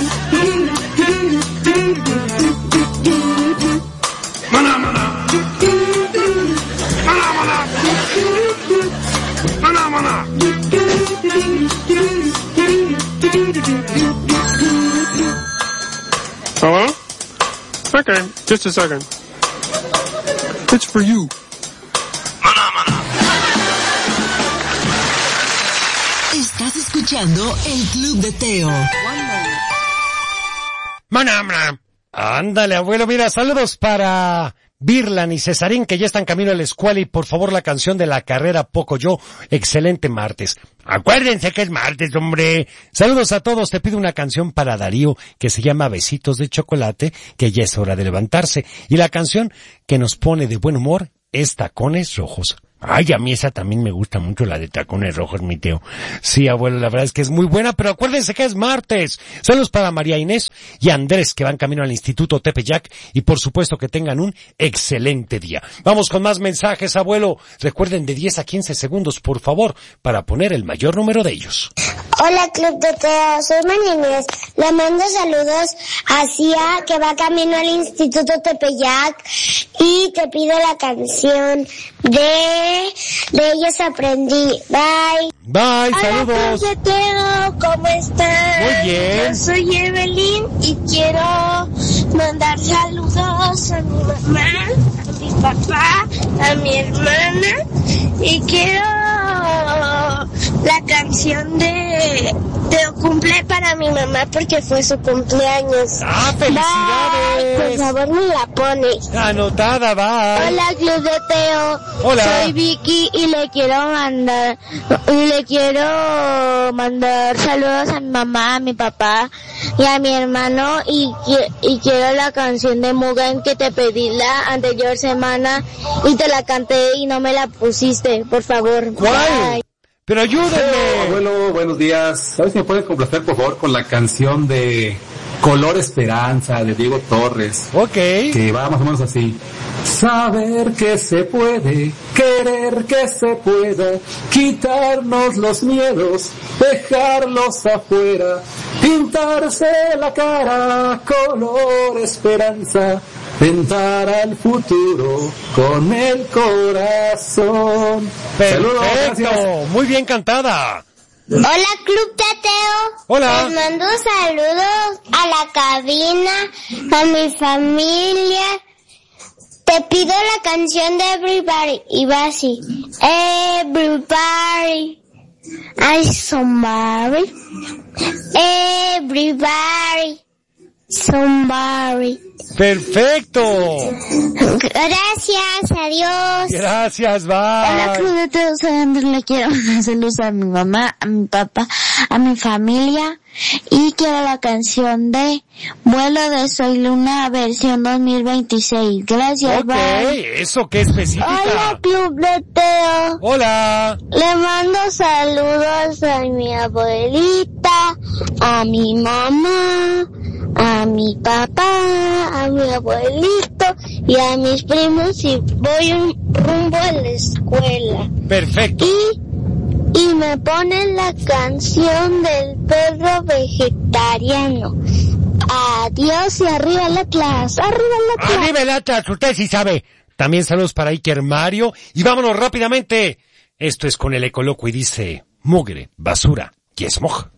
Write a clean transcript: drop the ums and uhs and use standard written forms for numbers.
Maná, maná. Maná, maná. Maná, maná. Hello? Okay, just a second. It's for you. Maná, maná. Estás escuchando el Club de Teo. Maná, maná. Ándale, abuelo, mira, saludos para Virlan y Cesarín, que ya están camino a la escuela, y por favor la canción de la carrera Poco Yo, excelente martes. Acuérdense que es martes, hombre. Saludos a todos, te pido una canción para Darío, que se llama Besitos de Chocolate, que ya es hora de levantarse, y la canción que nos pone de buen humor es Tacones Rojos. Ay, a mí esa también me gusta mucho, la de Tacones Rojos, mi Teo. Sí, abuelo, la verdad es que es muy buena, pero acuérdense que es martes. Saludos para María Inés y Andrés, que van camino al Instituto Tepeyac, y por supuesto que tengan un excelente día. Vamos con más mensajes, abuelo. Recuerden de 10 a 15 segundos, por favor, para poner el mayor número de ellos. Hola, Club de Teo, soy María Inés. Le mando saludos a Cia, que va camino al Instituto Tepeyac, y te pido la canción de ellos aprendí. Bye. Bye, saludos. Hola, Club de Teo, ¿cómo están? Muy bien. Yo soy Evelyn y quiero mandar saludos a mi mamá, a mi papá, a mi hermana, y quiero la canción de cumple para mi mamá porque fue su cumpleaños. ¡Ah, felicidades! Bye. Por favor, me la pones. Anotada, bye. Hola, Club de Teo. Hola. Soy Vicky y le quiero mandar saludos a mi mamá, a mi papá y a mi hermano, y quiero la canción de Mugen que te pedí la anterior semana y te la canté y no me la pusiste, por favor. ¿Cuál? Bye. Pero ayúdenme. Abuelo, buenos días. ¿Sabes si me puedes complacer, por favor, con la canción de Color Esperanza de Diego Torres? Ok. Que va más o menos así. Saber que se puede, querer que se pueda, quitarnos los miedos, dejarlos afuera, pintarse la cara, color esperanza, tentar al futuro con el corazón. Perfecto, muy bien cantada. Hola, Club de Teo. Hola. Les mando saludos a la cabina, a mi familia. Te pido la canción de Everybody y va así. Everybody, I somebody. Everybody, somebody. Perfecto. Gracias, adiós. Gracias, bye. Hola, Club de Teo, soy Andrés, le quiero mandar saludos a mi mamá, a mi papá, a mi familia, y quiero la canción de Vuelo de Soy Luna versión 2026. Gracias, Ok, bye. eso que especifica. Hola, Club de Teo. Hola. Le mando saludos a mi abuelita, a mi mamá, a mi papá, a mi abuelito y a mis primos, y voy rumbo a la escuela. Perfecto. Y me ponen la canción del perro vegetariano. Adiós y arriba el Atlas, arriba el Atlas. Arriba el Atlas, usted sí sabe. También saludos para Iker Mario. Y vámonos rápidamente. Esto es con el Ecoloco y dice: mugre, basura y smog.